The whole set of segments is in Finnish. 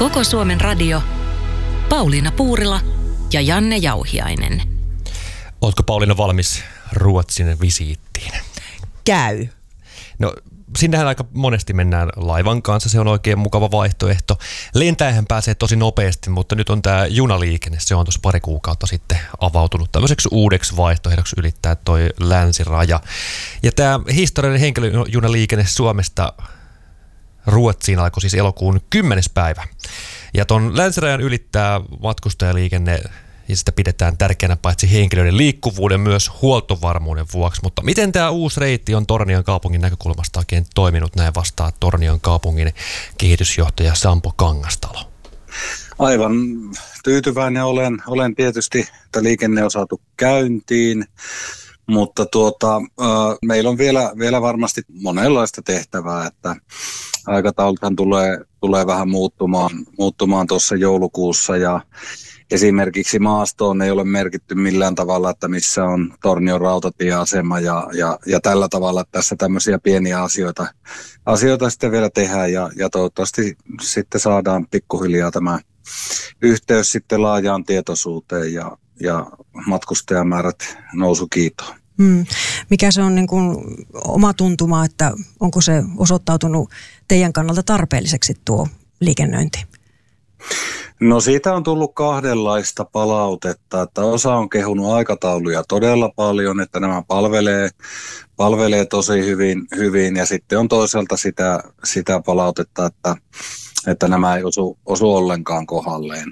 Koko Suomen radio, Pauliina Puurila ja Janne Jauhiainen. Ootko Pauliina valmis Ruotsin visiittiin? Käy. No sinnehän aika monesti mennään laivan kanssa, se on oikein mukava vaihtoehto. Lentäjähän pääsee tosi nopeasti, mutta nyt on tämä junaliikenne, se on tuossa pari kuukautta sitten avautunut tämmöiseksi uudeksi vaihtoehdoksi ylittää toi länsiraja. Ja tämä historiallinen henkilöjunaliikenne Suomesta Ruotsiin alkoi siis elokuun 10. päivä. Ja ton länsirajan ylittää matkustajaliikenne ja sitä pidetään tärkeänä paitsi henkilöiden liikkuvuuden myös huoltovarmuuden vuoksi. Mutta miten tämä uusi reitti on Tornion kaupungin näkökulmasta oikein toiminut? Näin vastaa Tornion kaupungin kehitysjohtaja Sampo Kangastalo. Aivan tyytyväinen olen tietysti, että liikenne on saatu käyntiin, mutta meillä on vielä varmasti monenlaista tehtävää, että aikatauluthan tulee vähän muuttumaan tuossa joulukuussa ja esimerkiksi maastoon ei ole merkitty millään tavalla, että missä on Tornion rautatieasema ja tällä tavalla, että tässä tämmöisiä pieniä asioita sitten vielä tehdään ja toivottavasti sitten saadaan pikkuhiljaa tämä yhteys sitten laajaan tietoisuuteen ja matkustajamäärät nousu kiitoon. Mikä se on niin kuin oma tuntuma, että onko se osoittautunut teidän kannalta tarpeelliseksi tuo liikennöinti? No siitä on tullut kahdenlaista palautetta, että osa on kehunut aikatauluja todella paljon, että nämä palvelee tosi hyvin ja sitten on toisaalta sitä palautetta, että nämä ei osu ollenkaan kohdalleen.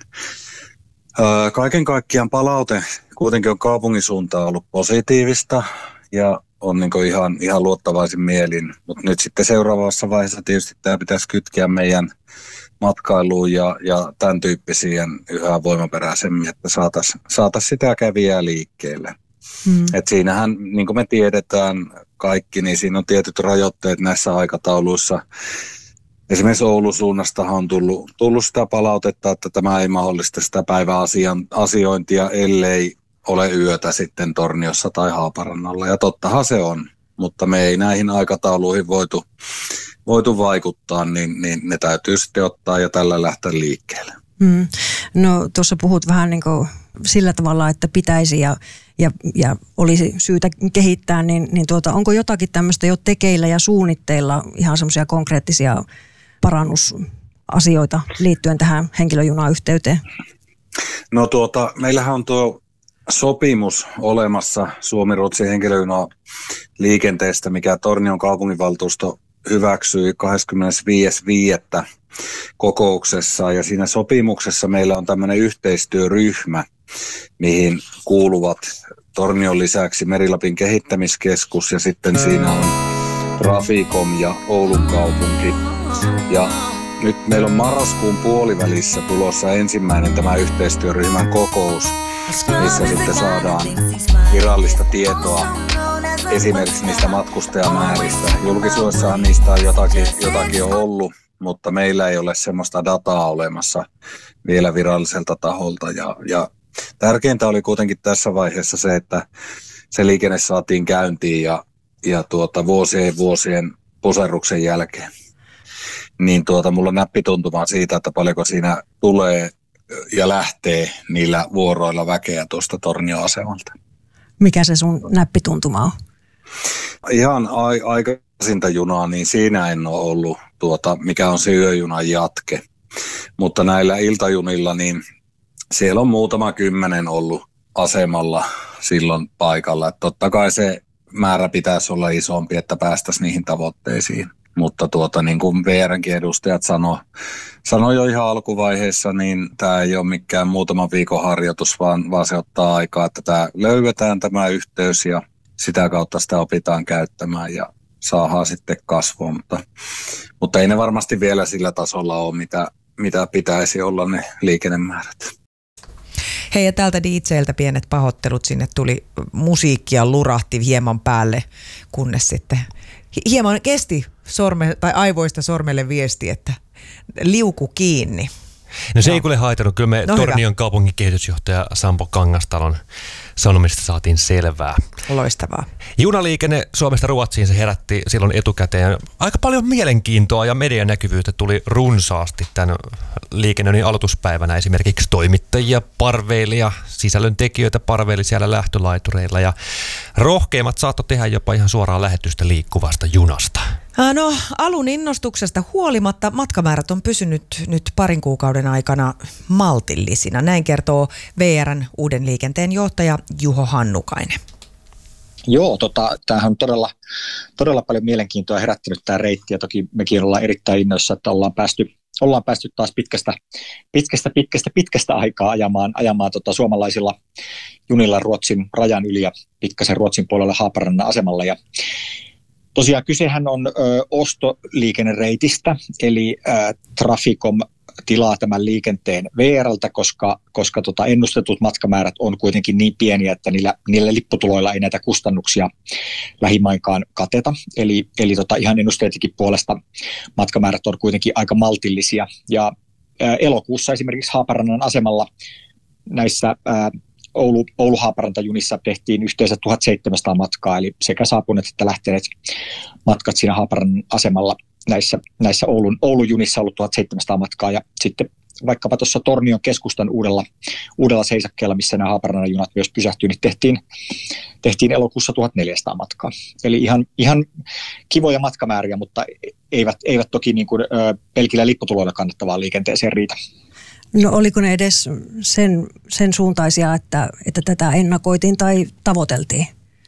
Kaiken kaikkiaan palaute kuitenkin on kaupungin suuntaan ollut positiivista ja on niin kuin ihan luottavaisin mielin, mutta nyt sitten seuraavassa vaiheessa tietysti tämä pitäisi kytkeä meidän matkailuun ja tämän tyyppisiin yhä voimaperäisemmin, että saataisiin sitä kävijää liikkeelle. Et siinähän, niin kuin me tiedetään kaikki, niin siinä on tietyt rajoitteet näissä aikatauluissa. Esimerkiksi Oulun suunnastahan on tullut sitä palautetta, että tämä ei mahdollista sitä päiväasiointia, ellei ole yötä sitten Torniossa tai Haaparannalla. Ja tottahan se on, mutta me ei näihin aikatauluihin voitu vaikuttaa, niin ne täytyy sitten ottaa ja tällä lähteä liikkeelle. No tuossa puhut vähän niin kuin sillä tavalla, että pitäisi ja olisi syytä kehittää, niin onko jotakin tämmöistä jo tekeillä ja suunnitteilla ihan semmoisia konkreettisia parannusasioita liittyen tähän henkilöjunayhteyteen? No meillähän on tuo sopimus olemassa Suomi-Ruotsin henkilöjunaliikenteestä, mikä Tornion kaupunginvaltuusto hyväksyi 25.5. kokouksessa ja siinä sopimuksessa meillä on tämmöinen yhteistyöryhmä, mihin kuuluvat Tornion lisäksi Meri-Lapin kehittämiskeskus ja sitten siinä on Traficom ja Oulun kaupunki. Ja nyt meillä on marraskuun puolivälissä tulossa ensimmäinen tämä yhteistyöryhmän kokous, missä sitten saadaan virallista tietoa esimerkiksi niistä matkustajamääristä. Julkisuudessahan niistä on jotakin ollut, mutta meillä ei ole semmoista dataa olemassa vielä viralliselta taholta. Ja tärkeintä oli kuitenkin tässä vaiheessa se, että se liikenne saatiin käyntiin ja vuosien puserruksen jälkeen. Niin mulla on näppituntuma siitä, että paljonko siinä tulee ja lähtee niillä vuoroilla väkeä tuosta Tornio-asemalta. Mikä se sun näppituntuma on? Ihan aikaisinta junaa, niin siinä en ole ollut, mikä on se yöjunan jatke. Mutta näillä iltajunilla, niin siellä on muutama 10 ollut asemalla silloin paikalla. Että totta kai se määrä pitäisi olla isompi, että päästäisiin niihin tavoitteisiin. Mutta niin kuin VR:nkin edustajat sanoi jo ihan alkuvaiheessa, niin tämä ei ole mikään muutaman viikon harjoitus, vaan se ottaa aikaa, että löydetään tämä yhteys ja sitä kautta sitä opitaan käyttämään ja saadaan sitten kasvua. Mutta ei ne varmasti vielä sillä tasolla ole, mitä pitäisi olla ne liikennemäärät. Hei, ja täältä DJ:ltä pienet pahoittelut, sinne tuli musiikkia lurahti hieman päälle, kunnes sitten hieman kesti aivoista sormelle viesti, että liuku kiinni. No se ei kuule haitannut. Kyllä me Tornion kaupungin kehitysjohtaja Sampo Kangastalon Sanomista saatiin selvää. Loistavaa. Junaliikenne Suomesta Ruotsiin, se herätti silloin etukäteen aika paljon mielenkiintoa ja medianäkyvyyttä tuli runsaasti tämän liikennöinnin aloituspäivänä. Esimerkiksi toimittajia parveili ja sisällöntekijöitä parveili siellä lähtölaitureilla ja rohkeimmat saattoi tehdä jopa ihan suoraan lähetystä liikkuvasta junasta. No, alun innostuksesta huolimatta matkamäärät on pysynyt nyt parin kuukauden aikana maltillisina. Näin kertoo VR:n uuden liikenteen johtaja Juho Hannukainen. Joo, tämähän on todella paljon mielenkiintoa herättänyt tämä reitti ja toki mekin ollaan erittäin innoissa, että ollaan päästy taas pitkästä aikaa ajamaan suomalaisilla junilla Ruotsin rajan yli ja pikkasen Ruotsin puolella Haaparannan asemalla. Ja tosiaan kysehän on ostoliikennereitistä, eli Traficom tilaa tämän liikenteen VR:ltä, koska ennustetut matkamäärät on kuitenkin niin pieniä, että niillä lipputuloilla ei näitä kustannuksia lähimainkaan kateta. Eli ihan ennusteetikin puolesta matkamäärät on kuitenkin aika maltillisia. Ja elokuussa esimerkiksi Haaparannan asemalla näissä Oulu-Haaparanta-junissa tehtiin yhteensä 1700 matkaa, eli sekä saapuneet että lähteneet matkat siinä Haaparannan asemalla näissä Oulun junissa ollut 1700 matkaa, ja sitten vaikkapa tuossa Tornion keskustan uudella seisakkeella, missä nämä Haaparannan junat myös pysähtyy, niin tehtiin elokuussa 1400 matkaa. Eli ihan kivoja matkamääriä, mutta eivät toki niin kuin pelkillä lipputuloilla kannattavaan liikenteeseen riitä. No oliko ne edes sen suuntaisia, että tätä ennakoitiin tai tavoiteltiin?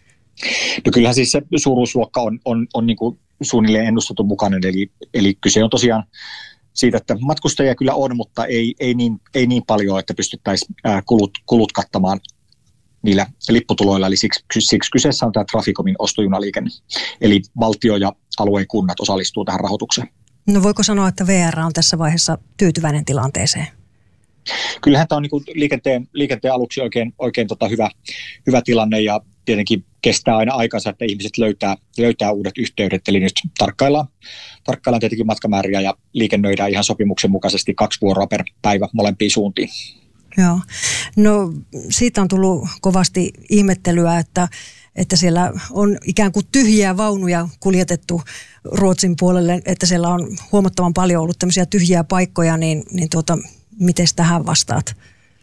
No kyllähän siis se suuruusluokka on niin kuin suunnilleen ennustetun mukainen, eli kyse on tosiaan siitä, että matkustajia kyllä on, mutta ei niin paljon, että pystyttäisiin kulut kattamaan niillä lipputuloilla, eli siksi kyseessä on tämä Traficomin ostojunaliikenne, eli valtio ja alueen kunnat osallistuu tähän rahoitukseen. No voiko sanoa, että VR on tässä vaiheessa tyytyväinen tilanteeseen? Kyllähän tämä on niin liikenteen aluksi oikein hyvä tilanne, ja tietenkin kestää aina aikansa, että ihmiset löytää uudet yhteydet, eli nyt tarkkaillaan tietenkin matkamääriä ja liikennöidään ihan sopimuksen mukaisesti 2 vuoroa per päivä molempiin suuntiin. Joo, no siitä on tullut kovasti ihmettelyä, että siellä on ikään kuin tyhjiä vaunuja kuljetettu Ruotsin puolelle, että siellä on huomattavan paljon ollut tämmöisiä tyhjiä paikkoja, niin miten tähän vastaat?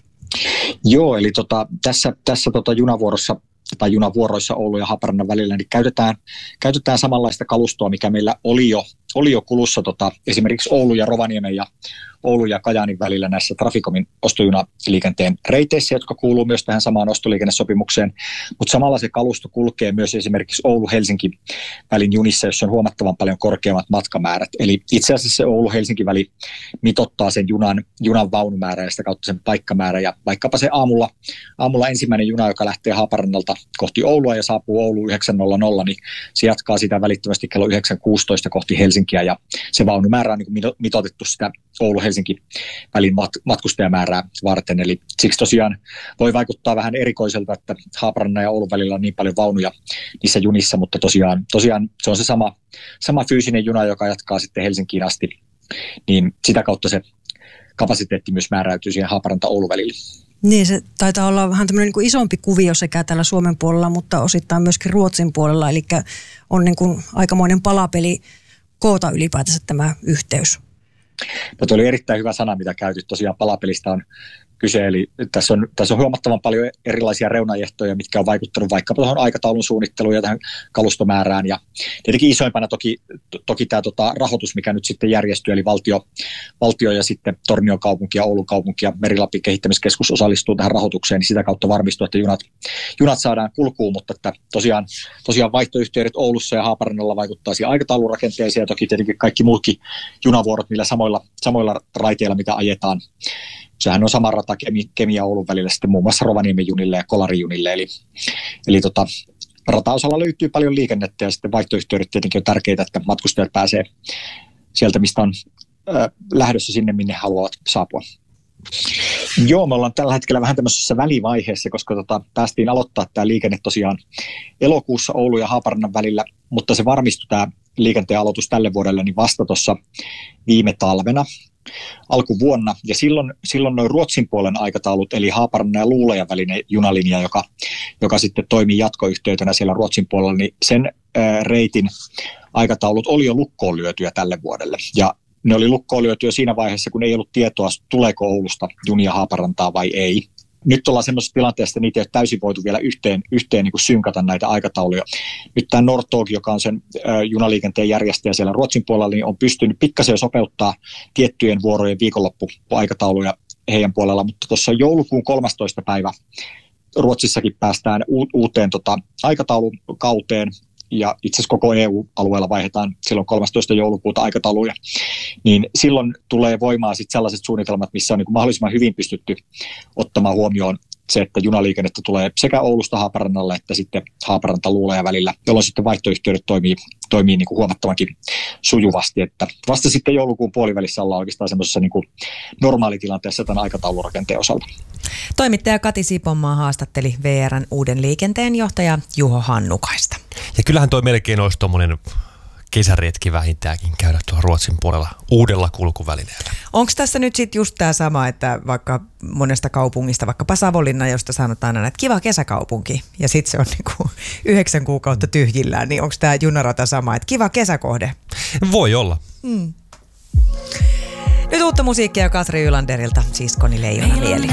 Joo, eli tässä junavuorossa tai junavuoroissa Oulu ja Haaparannan välillä, niin käytetään samanlaista kalustoa, mikä meillä oli jo kulussa esimerkiksi Oulu ja Rovaniemen ja Oulu ja Kajaanin välillä näissä Traficomin ostojunaliikenteen reiteissä, jotka kuuluu myös tähän samaan ostoliikennesopimukseen, mutta samalla se kalusto kulkee myös esimerkiksi Oulu-Helsinki välin junissa, jossa on huomattavan paljon korkeammat matkamäärät. Eli itse asiassa se Oulu-Helsinki-väli mitottaa sen junan vaunumäärää ja sitä kautta sen paikkamäärä, ja vaikkapa se aamulla ensimmäinen juna, joka lähtee Haaparannalta kohti Oulua ja saapuu Ouluun 9.00, niin se jatkaa sitä välittömästi kello 9.16 kohti Helsinkiä, ja se vaunumäärä on niin mitoitettu sitä Oulu-Helsinki-välin matkustajamäärää varten. Eli siksi tosiaan voi vaikuttaa vähän erikoiselta, että Haaparannan ja Oulun välillä on niin paljon vaunuja niissä junissa, mutta tosiaan se on se sama fyysinen juna, joka jatkaa sitten Helsinkiin asti, niin sitä kautta se kapasiteetti myös määräytyy siihen Haaparanta-Oulu-välille. Niin, se taitaa olla vähän tämmöinen niin kuin isompi kuvio sekä täällä Suomen puolella, mutta osittain myöskin Ruotsin puolella, eli on niin kuin aikamoinen palapeli koota ylipäätänsä tämä yhteys. No, tuo oli erittäin hyvä sana, mitä käytit. Tosiaan palapelistä on kyse, eli tässä on huomattavan paljon erilaisia reunaehtoja, mitkä on vaikuttanut vaikkapa tuohon aikataulun suunnitteluun ja tähän kalustomäärään. Ja tietenkin isoimpana toki tämä rahoitus, mikä nyt sitten järjestyy, eli valtio ja sitten Tornion kaupunki ja Oulun kaupunki ja Meri-Lapin kehittämiskeskus osallistuu tähän rahoitukseen, niin sitä kautta varmistuu, että junat saadaan kulkuun, mutta että tosiaan vaihtoyhteydet Oulussa ja Haaparannalla vaikuttaa siihen aikataulurakenteeseen, ja toki tietenkin kaikki muutkin junavuorot niillä samoilla raiteilla, mitä ajetaan. Sehän on sama rata Kemi ja Oulun välillä sitten muun muassa Rovaniemen junille ja Kolarijunille. Eli rataosalla löytyy paljon liikennettä, ja sitten vaihtoyhteydet tietenkin on tärkeitä, että matkustajat pääsee sieltä, mistä on lähdössä sinne, minne haluavat saapua. Joo, me ollaan tällä hetkellä vähän tämmöisessä välivaiheessa, koska päästiin aloittaa tämä liikenne tosiaan elokuussa Oulu ja Haaparannan välillä, mutta se varmistui tämä liikenteen aloitus tälle vuodelle niin vasta tuossa viime talvena. alkuvuonna. Ja silloin noin Ruotsin puolen aikataulut, eli Haaparannan ja Luulajan välinen junalinja, joka sitten toimii jatkoyhteytenä siellä Ruotsin puolella, niin sen reitin aikataulut oli jo lukkoon lyötyjä tälle vuodelle. Ja ne oli lukkoon lyötyä siinä vaiheessa, kun ei ollut tietoa, tuleeko Oulusta junia Haaparantaa vai ei. Nyt ollaan semmoisessa tilanteessa, että niitä ei ole täysin voitu vielä yhteen niin kuin synkata näitä aikatauluja. Nyt tämä Nordtåg, joka on sen junaliikenteen järjestäjä siellä Ruotsin puolella, niin on pystynyt pikkasen sopeuttaa tiettyjen vuorojen viikonloppuaikatauluja heidän puolella, mutta tuossa joulukuun 13. päivä Ruotsissakin päästään uuteen aikataulukauteen, ja itse asiassa koko EU-alueella vaihdetaan silloin 13. joulukuuta aikatauluja, niin silloin tulee voimaan sitten sellaiset suunnitelmat, missä on niin kuin mahdollisimman hyvin pystytty ottamaan huomioon se, että junaliikennettä tulee sekä Oulusta Haaparannalle että sitten Haaparanta-Luulaja välillä, jolloin sitten vaihtoyhteydet toimii niin kuin huomattavankin sujuvasti, että vasta sitten joulukuun puolivälissä ollaan oikeastaan semmoisessa niin kuin normaalitilanteessa tämän aikataulurakenteen osalta. Toimittaja Kati Siponmaa haastatteli VR:n uuden liikenteen johtaja Juho Hannukaista. Ja kyllähän toi melkein olisi tuommoinen kesäretki vähintäänkin käydä tuolla Ruotsin puolella uudella kulkuvälineellä. Onko tässä nyt sitten just tämä sama, että vaikka monesta kaupungista, vaikkapa Savonlinna, josta sanotaan aina, että kiva kesäkaupunki, ja sitten se on niinku 9 kuukautta tyhjillään, niin onko tämä junarata sama, että kiva kesäkohde? Voi olla. Nyt uutta musiikkia Katri Ylanderilta, Siskoni Leijona mieli.